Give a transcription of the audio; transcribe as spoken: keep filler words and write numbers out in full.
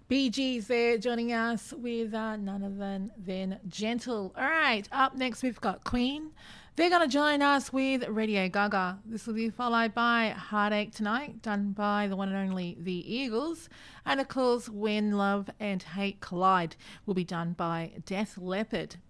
Bee Gees there joining us with uh, none other than Gentle. All right, up next we've got Queen. They're going to join us with Radio Gaga. This will be followed by Heartache Tonight, done by the one and only The Eagles. And of course, When Love and Hate Collide will be done by Death Leopard.